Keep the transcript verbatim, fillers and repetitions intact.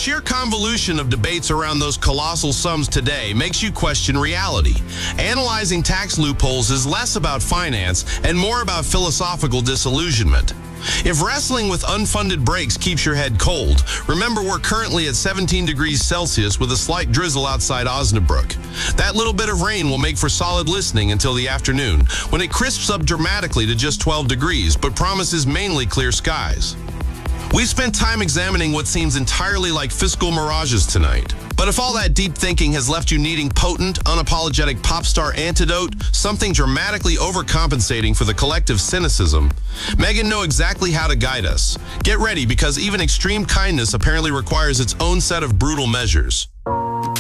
sheer convolution of debates around those colossal sums today makes you question reality. Analyzing tax loopholes is less about finance and more about philosophical disillusionment. If wrestling with unfunded breaks keeps your head cold, remember we're currently at seventeen degrees Celsius with a slight drizzle outside Osnabrück. That little bit of rain will make for solid listening until the afternoon, when it crisps up dramatically to just twelve degrees, but promises mainly clear skies. We've spent time examining what seems entirely like fiscal mirages tonight. But if all that deep thinking has left you needing potent, unapologetic pop star antidote, something dramatically overcompensating for the collective cynicism, Megan knows exactly how to guide us. Get ready, because even extreme kindness apparently requires its own set of brutal measures.